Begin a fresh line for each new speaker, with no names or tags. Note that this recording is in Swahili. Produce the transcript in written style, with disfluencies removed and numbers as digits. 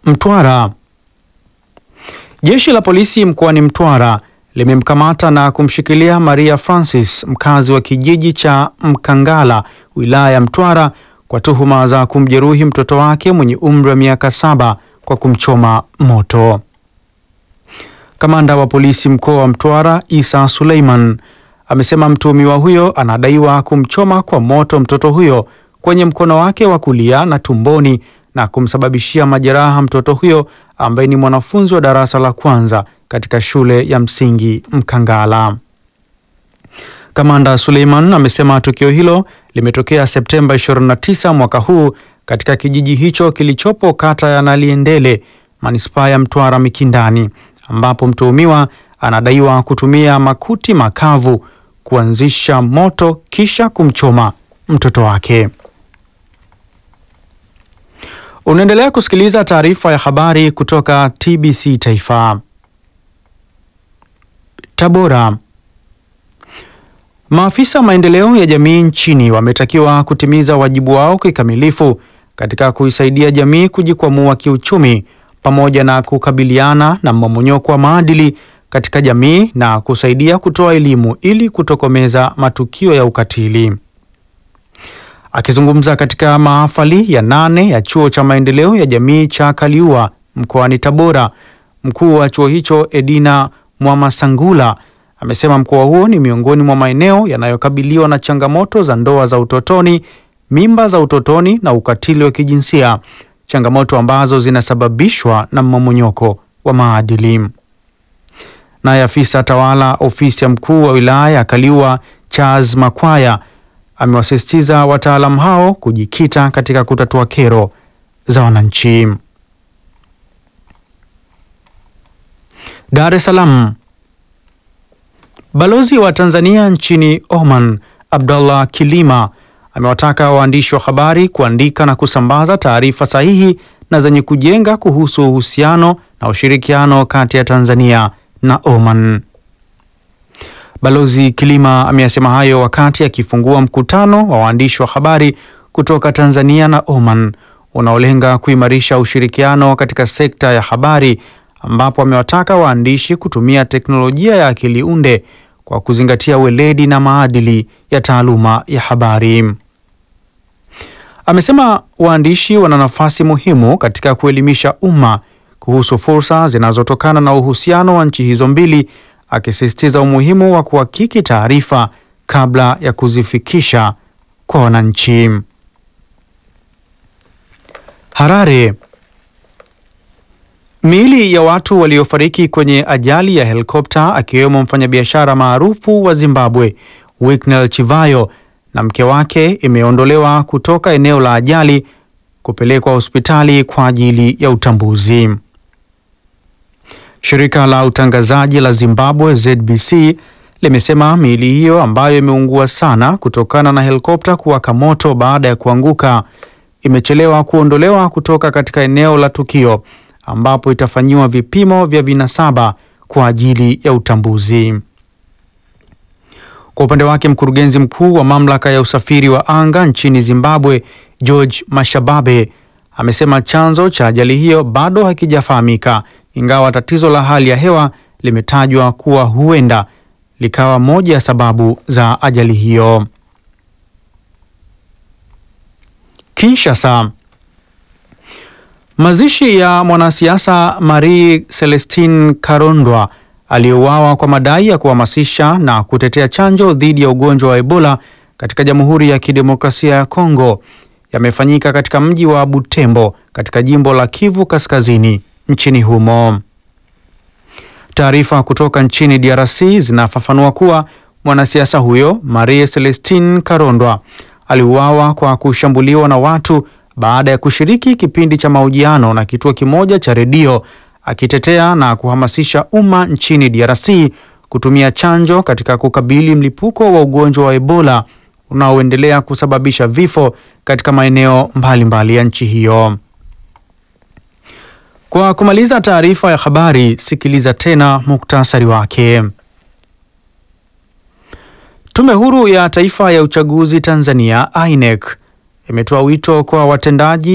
Mtwara. Jeshi la polisi mkoani Mtwara limemkamata na kumshikilia Maria Francis, mkazi wa kijiji cha Mkangala, wilaya ya Mtwara, kwa tuhuma za kumjeruhi mtoto wake mwenye umri wa miaka 7 kwa kumchoma moto. Kamanda wa polisi mkoa wa Mtwara, Isa Suleiman, amesema mtuhumiwa huyo anadaiwa kumchoma kwa moto mtoto huyo kwenye mkono wake wa kulia na tumboni na kumsababishia majeraha mtoto huyo ambaye ni mwanafunzi wa darasa la kwanza katika shule ya msingi Mkangala. Kamanda Suleiman amesema tukio hilo limetokea Septemba 29 mwaka huu katika kijiji hicho kilichopo kata ya Naliendele, manispaa ya Mtwara Mikindani, ambapo mtuhumiwa anadaiwa kutumia makuti makavu kuanzisha moto kisha kumchoma mtoto wake. Unaendelea kusikiliza taarifa ya habari kutoka TBC Taifa. Tabora. Maafisa maendeleo ya jamii nchini wametakiwa kutimiza wajibu wao kikamilifu katika kuisaidia jamii kujikwamua kiuchumi pamoja na kukabiliana na mmomonyoko wa maadili katika jamii na kusaidia kutoa elimu ili kutokomeza matukio ya ukatili. Akizungumza katika mahafali ya 8 ya chuo cha maendeleo ya jamii cha Kaliua mkoani Tabora, mkuu wa chuo hicho Edina Mwamasangula amesema mkoa huo ni miongoni mwa maeneo yanayokabiliwa na changamoto za ndoa za utotoni, mimba za utotoni na ukatili wa kijinsia, changamoto ambazo zinasababishwa na mmomonyoko wa maadili. Naye afisa tawala ofisi ya mkuu wa wilaya ya Kaliua Charles Makwaya amewasisitiza wataalamu hao kujikita katika kutatua kero za wananchi. Dar es Salaam. Balozi wa Tanzania nchini Oman, Abdullah Kilima, amewataka waandishi wa habari kuandika na kusambaza taarifa sahihi na zenye kujenga kuhusu uhusiano na ushirikiano kati ya Tanzania na Oman. Balozi Kilima ameyasema hayo wakati akifungua mkutano wa waandishi wa habari kutoka Tanzania na Oman unaolenga kuimarisha ushirikiano katika sekta ya habari, ambapo amewataka waandishi kutumia teknolojia ya akili unde kwa kuzingatia weledi na maadili ya taaluma ya habari. Amesema waandishi wana nafasi muhimu katika kuelimisha umma kuhusu fursa zinazotokana na uhusiano wa nchi hizo mbili, akisisitiza umuhimu wa kuhakiki taarifa kabla ya kuzifikisha kwa wananchi. Harare. Miili ya watu waliofariki kwenye ajali ya helikopta akiwemo mfanyabiashara maarufu wa Zimbabwe Winnie Chivayo na mke wake imeondolewa kutoka eneo la ajali kupelekwa hospitali kwa ajili ya utambuzi. Shirika la utangazaji la Zimbabwe ZBC limesema miili hiyo ambayo imeungua sana kutokana na helikopta kuwaka moto baada ya kuanguka imechelewa kuondolewa kutoka katika eneo la tukio, ambapo itafanyiwa vipimo vya vinasaba kwa ajili ya utambuzi. Kwa upande wake, mkurugenzi mkuu wa mamlaka ya usafiri wa anga nchini Zimbabwe, George Mashababe, amesema chanzo cha ajali hiyo bado hakijafahamika, ingawa tatizo la hali ya hewa limetajwa kuwa huenda likawa moja ya sababu za ajali hiyo. Kinshasa. Mazishi ya mwanasiasa Marie Celestine Karondwa aliyeuawa kwa madai ya kuhamasisha na kutetea chanjo dhidi ya ugonjwa wa Ebola katika Jamhuri ya Kidemokrasia ya Kongo yamefanyika katika mji wa Butembo katika jimbo la Kivu Kaskazini nchini humo. Taarifa kutoka nchini DRC zinafafanua kuwa mwanasiasa huyo Marie Celestine Karondwa aliuawa kwa kushambuliwa na watu baada ya kushiriki kipindi cha mahojiano na kituo kimoja cha redio akitetea na kuhamasisha umma nchini DRC kutumia chanjo katika kukabili mlipuko wa ugonjwa wa Ebola unaoendelea kusababisha vifo katika maeneo mbalimbali ya nchi hiyo. Kwa kumaliza taarifa ya habari, sikiliza tena muktasari wake. Tume Huru ya Taifa ya Uchaguzi Tanzania INEC imetoa wito kwa watendaji